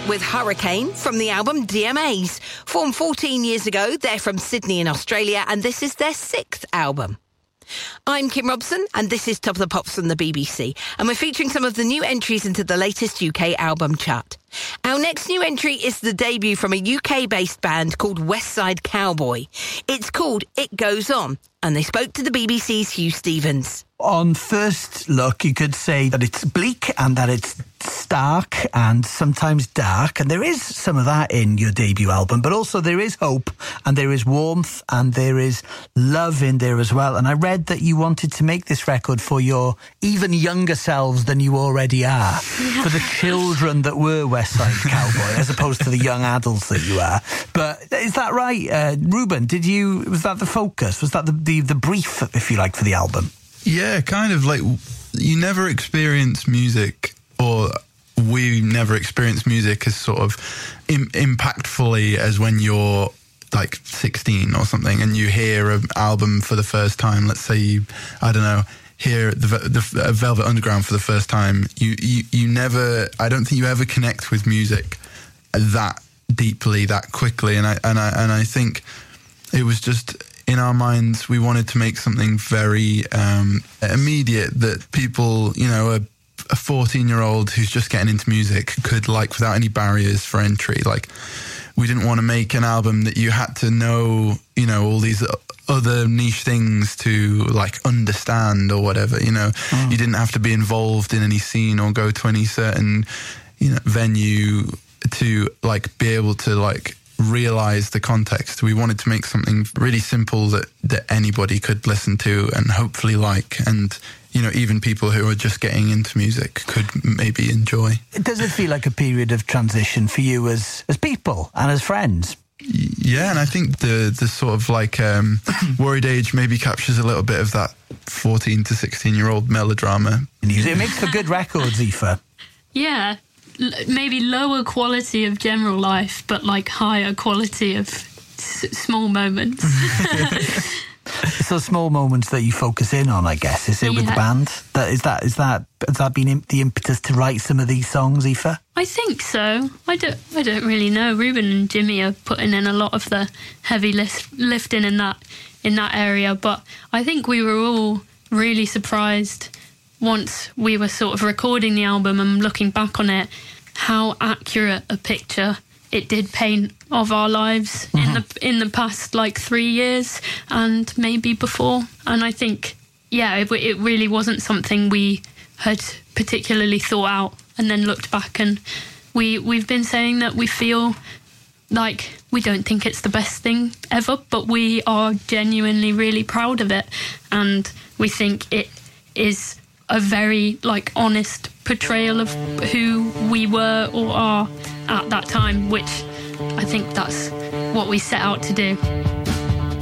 with Hurricane from the album DMAs. Formed 14 years ago, they're from Sydney in Australia, and this is their 6th album. I'm Kim Robson, and this is Top of the Pops from the BBC, and we're featuring some of the new entries into the latest UK album chart. Our next new entry is the debut from a UK-based band called West Side Cowboy. It's called It Goes On, and they spoke to the BBC's Hugh Stevens. On first look, you could say that it's bleak and that it's stark and sometimes dark, and there is some of that in your debut album, but also there is hope and there is warmth and there is love in there as well. And I read that you wanted to make this record for your even younger selves than you already are, for the children that were West Side Cowboy, as opposed to the young adults that you are. But is that right, Ruben? Was that the focus? Was that the brief, if you like, for the album? Yeah, kind of. Like, you never experience music, or we never experience music as sort of impactfully as when you're like 16 or something and you hear an album for the first time. Let's say you, I don't know, hear the Velvet Underground for the first time. You never, I don't think you ever connect with music that deeply, that quickly. And I think it was just, in our minds, we wanted to make something very immediate that people, you know, a 14-year-old who's just getting into music could like without any barriers for entry. Like, we didn't want to make an album that you had to know, you know, all these other niche things to like understand or whatever, you know. You didn't have to be involved in any scene or go to any certain, you know, venue to like be able to like realize the context. We wanted to make something really simple that anybody could listen to and hopefully like, and you know, even people who are just getting into music could maybe enjoy. Does it feel like a period of transition for you as people and as friends? Yeah, and I think the sort of like Worried Age maybe captures a little bit of that 14 to 16-year-old melodrama. It makes for good records, Aoife. Yeah. Maybe lower quality of general life, but like higher quality of small moments. So small moments that you focus in on, I guess, is it, with the band? Has that been the impetus to write some of these songs, Aoife? I think so. I don't really know. Ruben and Jimmy are putting in a lot of the heavy lifting in that area, but I think we were all really surprised once we were sort of recording the album and looking back on it, how accurate a picture it did paint of our lives in the past like 3 years and maybe before. And I think, yeah, it really wasn't something we had particularly thought out and then looked back, and we've been saying that we feel like we don't think it's the best thing ever, but we are genuinely really proud of it, and we think it is a very like honest portrayal of who we were or are at that time, which I think that's what we set out to do.